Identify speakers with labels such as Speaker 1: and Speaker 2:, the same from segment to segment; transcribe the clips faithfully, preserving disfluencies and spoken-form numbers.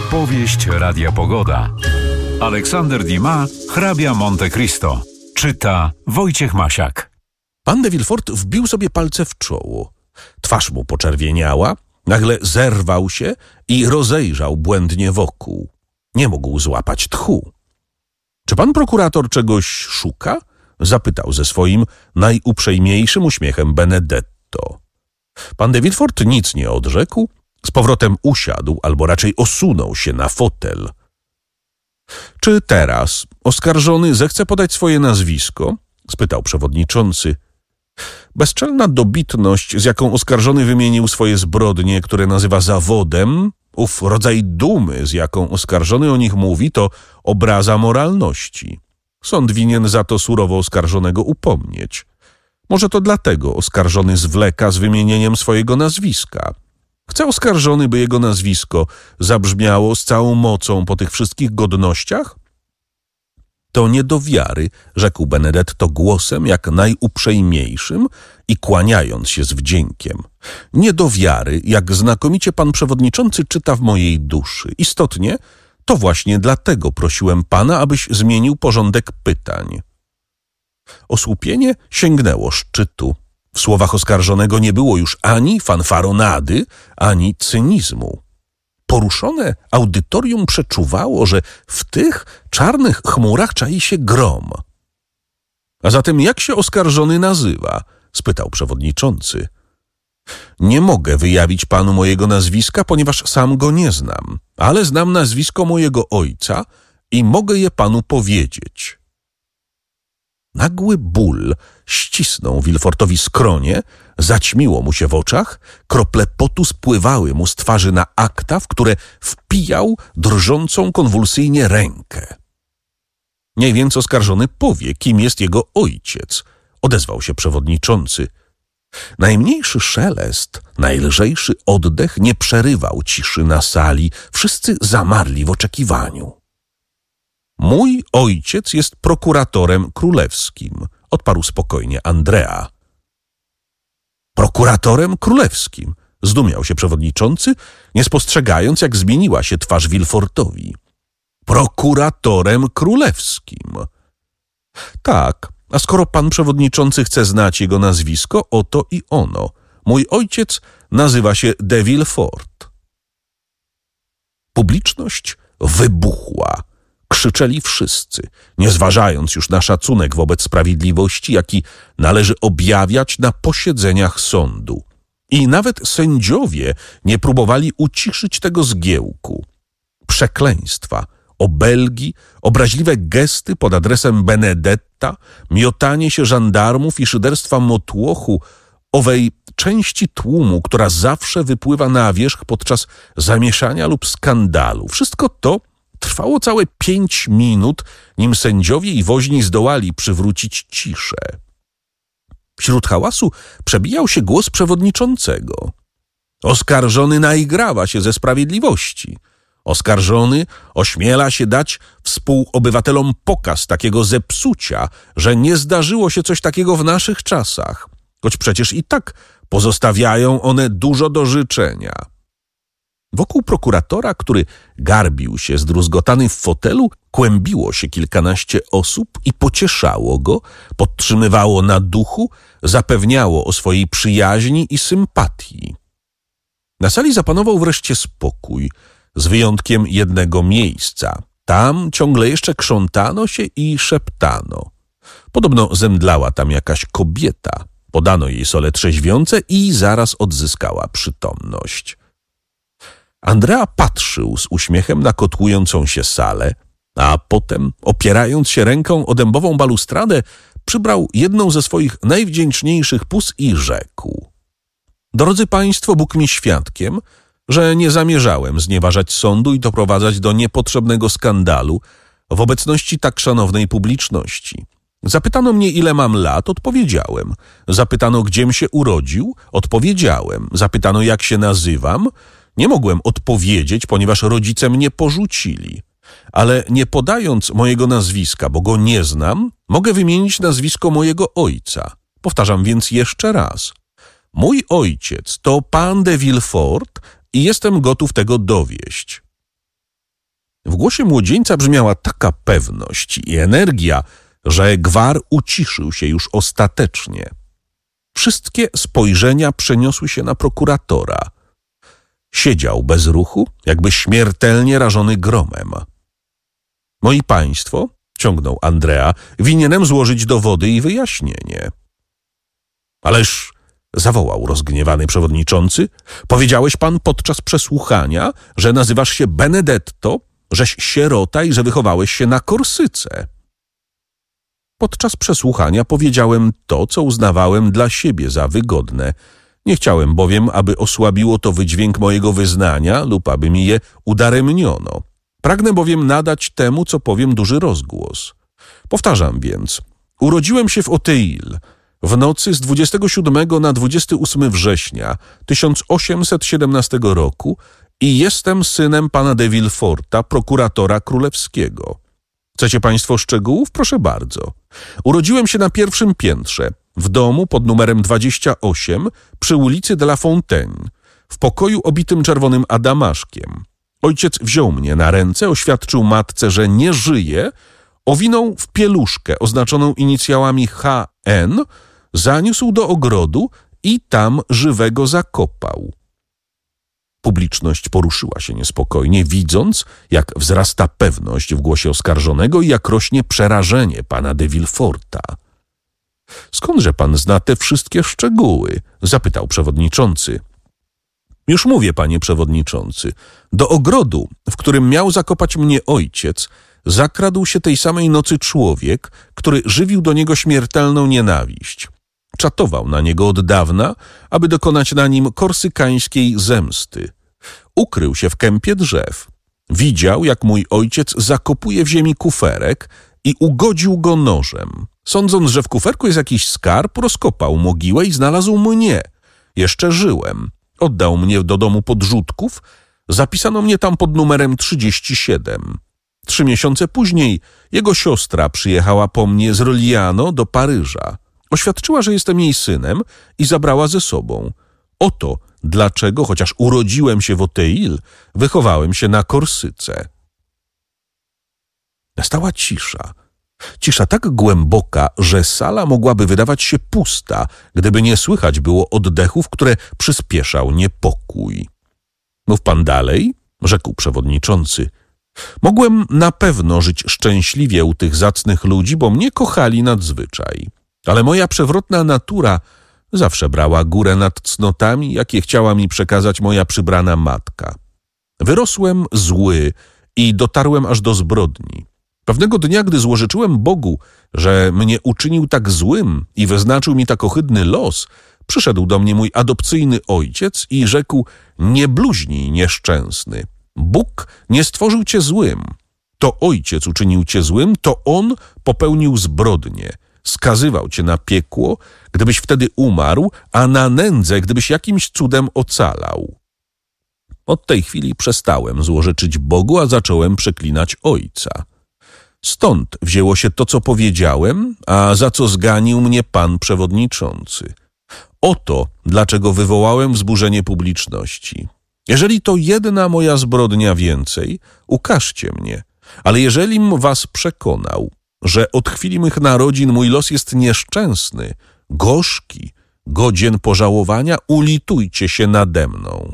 Speaker 1: Powieść Radia Pogoda. Aleksander Dumas, hrabia Monte Cristo. Czyta Wojciech Masiak.
Speaker 2: Pan de Villefort wbił sobie palce w czoło. Twarz mu poczerwieniała, nagle zerwał się i rozejrzał błędnie wokół. Nie mógł złapać tchu. Czy pan prokurator czegoś szuka? Zapytał ze swoim najuprzejmiejszym uśmiechem Benedetto. Pan de Villefort nic nie odrzekł, z powrotem usiadł, albo raczej osunął się na fotel. Czy teraz oskarżony zechce podać swoje nazwisko? Spytał przewodniczący. Bezczelna dobitność, z jaką oskarżony wymienił swoje zbrodnie, które nazywa zawodem, ów rodzaj dumy, z jaką oskarżony o nich mówi, to obraza moralności. Sąd winien za to surowo oskarżonego upomnieć. Może to dlatego oskarżony zwleka z wymienieniem swojego nazwiska. Chce oskarżony, by jego nazwisko zabrzmiało z całą mocą po tych wszystkich godnościach? To nie do wiary, rzekł Benedetto głosem jak najuprzejmiejszym i kłaniając się z wdziękiem. Nie do wiary, jak znakomicie pan przewodniczący czyta w mojej duszy. Istotnie, to właśnie dlatego prosiłem pana, abyś zmienił porządek pytań. Osłupienie sięgnęło szczytu. W słowach oskarżonego nie było już ani fanfaronady, ani cynizmu. Poruszone audytorium przeczuwało, że w tych czarnych chmurach czai się grom. A zatem jak się oskarżony nazywa? Spytał przewodniczący. Nie mogę wyjawić panu mojego nazwiska, ponieważ sam go nie znam, ale znam nazwisko mojego ojca i mogę je panu powiedzieć. Nagły ból ścisnął Villefortowi skronie, zaćmiło mu się w oczach, krople potu spływały mu z twarzy na akta, w które wpijał drżącą konwulsyjnie rękę. Niech więc oskarżony powie, kim jest jego ojciec, odezwał się przewodniczący. Najmniejszy szelest, najlżejszy oddech nie przerywał ciszy na sali, wszyscy zamarli w oczekiwaniu. Mój ojciec jest prokuratorem królewskim, odparł spokojnie Andrea. Prokuratorem królewskim, zdumiał się przewodniczący, nie spostrzegając, jak zmieniła się twarz Villefortowi. Prokuratorem królewskim. Tak, a skoro pan przewodniczący chce znać jego nazwisko, oto i ono. Mój ojciec nazywa się de Villefort. Publiczność wybuchła. Krzyczeli wszyscy, nie zważając już na szacunek wobec sprawiedliwości, jaki należy objawiać na posiedzeniach sądu. I nawet sędziowie nie próbowali uciszyć tego zgiełku. Przekleństwa, obelgi, obraźliwe gesty pod adresem Benedetta, miotanie się żandarmów i szyderstwa motłochu, owej części tłumu, która zawsze wypływa na wierzch podczas zamieszania lub skandalu. Wszystko to trwało całe pięć minut, nim sędziowie i woźni zdołali przywrócić ciszę. Wśród hałasu przebijał się głos przewodniczącego. Oskarżony naigrawa się ze sprawiedliwości. Oskarżony ośmiela się dać współobywatelom pokaz takiego zepsucia, że nie zdarzyło się coś takiego w naszych czasach, choć przecież i tak pozostawiają one dużo do życzenia. Wokół prokuratora, który garbił się zdruzgotany w fotelu, kłębiło się kilkanaście osób i pocieszało go, podtrzymywało na duchu, zapewniało o swojej przyjaźni i sympatii. Na sali zapanował wreszcie spokój, z wyjątkiem jednego miejsca. Tam ciągle jeszcze krzątano się i szeptano. Podobno zemdlała tam jakaś kobieta. Podano jej sole trzeźwiące i zaraz odzyskała przytomność. Andrea patrzył z uśmiechem na kotłującą się salę, a potem, opierając się ręką o dębową balustradę, przybrał jedną ze swoich najwdzięczniejszych pós i rzekł. Drodzy państwo, Bóg mi świadkiem, że nie zamierzałem znieważać sądu i doprowadzać do niepotrzebnego skandalu w obecności tak szanownej publiczności. Zapytano mnie, ile mam lat, odpowiedziałem. Zapytano, gdziem się urodził, odpowiedziałem. Zapytano, jak się nazywam. Nie mogłem odpowiedzieć, ponieważ rodzice mnie porzucili. Ale nie podając mojego nazwiska, bo go nie znam, mogę wymienić nazwisko mojego ojca. Powtarzam więc jeszcze raz. Mój ojciec to pan de Villefort i jestem gotów tego dowieść. W głosie młodzieńca brzmiała taka pewność i energia, że gwar uciszył się już ostatecznie. Wszystkie spojrzenia przeniosły się na prokuratora. Siedział bez ruchu, jakby śmiertelnie rażony gromem. Moi państwo, ciągnął Andrea, winienem złożyć dowody i wyjaśnienie. Ależ, zawołał rozgniewany przewodniczący, powiedziałeś pan podczas przesłuchania, że nazywasz się Benedetto, żeś sierota i że wychowałeś się na Korsyce. Podczas przesłuchania powiedziałem to, co uznawałem dla siebie za wygodne. Nie chciałem bowiem, aby osłabiło to wydźwięk mojego wyznania lub aby mi je udaremniono. Pragnę bowiem nadać temu, co powiem, duży rozgłos. Powtarzam więc, urodziłem się w Auteuil w nocy z dwudziestego siódmego na dwudziestego ósmego września tysiąc osiemset siedemnastego roku i jestem synem pana de Villeforta, prokuratora królewskiego. Chcecie państwo szczegółów? Proszę bardzo. Urodziłem się na pierwszym piętrze, w domu pod numerem dwadzieścia osiem przy ulicy de la Fontaine, w pokoju obitym czerwonym adamaszkiem. Ojciec wziął mnie na ręce, oświadczył matce, że nie żyje, owinął w pieluszkę oznaczoną inicjałami H N, zaniósł do ogrodu i tam żywego zakopał. Publiczność poruszyła się niespokojnie, widząc, jak wzrasta pewność w głosie oskarżonego i jak rośnie przerażenie pana de Villeforta. Skądże pan zna te wszystkie szczegóły? Zapytał przewodniczący. Już mówię, panie przewodniczący, do ogrodu, w którym miał zakopać mnie ojciec, zakradł się tej samej nocy człowiek, który żywił do niego śmiertelną nienawiść. Czatował na niego od dawna, aby dokonać na nim korsykańskiej zemsty. Ukrył się w kępie drzew. Widział, jak mój ojciec zakopuje w ziemi kuferek i ugodził go nożem. Sądząc, że w kuferku jest jakiś skarb, rozkopał mogiłę i znalazł mnie. Jeszcze żyłem. Oddał mnie do domu podrzutków. Zapisano mnie tam pod numerem trzydzieści siedem. Trzy miesiące później jego siostra przyjechała po mnie z Rogliano do Paryża. Oświadczyła, że jestem jej synem i zabrała ze sobą. Oto dlaczego, chociaż urodziłem się w Auteuil, wychowałem się na Korsyce. Nastała cisza. Cisza tak głęboka, że sala mogłaby wydawać się pusta, gdyby nie słychać było oddechów, które przyspieszał niepokój. Mów pan dalej, rzekł przewodniczący. Mogłem na pewno żyć szczęśliwie u tych zacnych ludzi, bo mnie kochali nadzwyczaj. Ale moja przewrotna natura zawsze brała górę nad cnotami, jakie chciała mi przekazać moja przybrana matka. Wyrosłem zły i dotarłem aż do zbrodni. Pewnego dnia, gdy złorzeczyłem Bogu, że mnie uczynił tak złym i wyznaczył mi tak ohydny los, przyszedł do mnie mój adopcyjny ojciec i rzekł: nie bluźnij, nieszczęsny. Bóg nie stworzył cię złym. To ojciec uczynił cię złym, to on popełnił zbrodnię. Skazywał cię na piekło, gdybyś wtedy umarł, a na nędzę, gdybyś jakimś cudem ocalał. Od tej chwili przestałem złorzeczyć Bogu, a zacząłem przeklinać ojca. Stąd wzięło się to, co powiedziałem, a za co zganił mnie pan przewodniczący. Oto dlaczego wywołałem wzburzenie publiczności. Jeżeli to jedna moja zbrodnia więcej, ukażcie mnie, ale jeżelim was przekonał, że od chwili mych narodzin mój los jest nieszczęsny, gorzki, godzien pożałowania, ulitujcie się nade mną.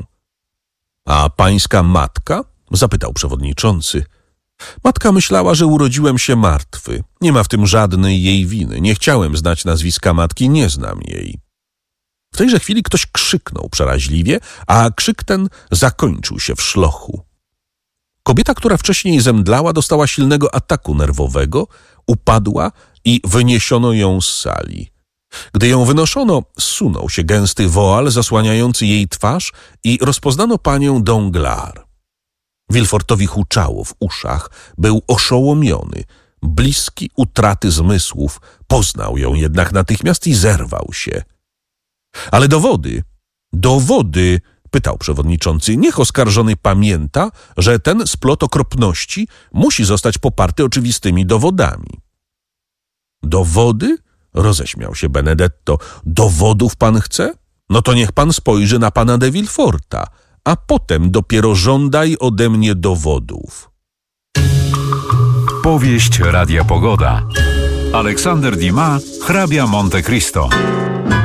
Speaker 2: A pańska matka? Zapytał przewodniczący. Matka myślała, że urodziłem się martwy. Nie ma w tym żadnej jej winy. Nie chciałem znać nazwiska matki, nie znam jej. W tejże chwili ktoś krzyknął przeraźliwie, a krzyk ten zakończył się w szlochu. Kobieta, która wcześniej zemdlała, dostała silnego ataku nerwowego, upadła i wyniesiono ją z sali. Gdy ją wynoszono, zsunął się gęsty woal zasłaniający jej twarz i rozpoznano panią Danglars. Villefortowi huczało w uszach, był oszołomiony, bliski utraty zmysłów, poznał ją jednak natychmiast i zerwał się. Ale dowody, dowody, pytał przewodniczący, niech oskarżony pamięta, że ten splot okropności musi zostać poparty oczywistymi dowodami. Dowody? Roześmiał się Benedetto. Dowodów pan chce? No to niech pan spojrzy na pana de Villeforta, a potem dopiero żądaj ode mnie dowodów.
Speaker 1: Powieść Radia Pogoda. Aleksander Dumas, hrabia Monte Cristo.